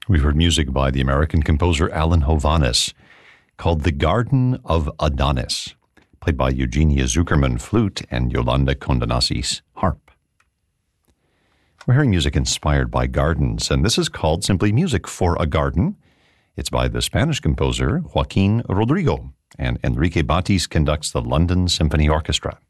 We've heard music by the American composer Alan Hovhaness called The Garden of Adonis, played by Eugenia Zuckerman, flute, and Yolanda Condonazis, harp. We're hearing music inspired by gardens, and this is called simply Music for a Garden. It's by the Spanish composer Joaquin Rodrigo, and Enrique Batis conducts the London Symphony Orchestra.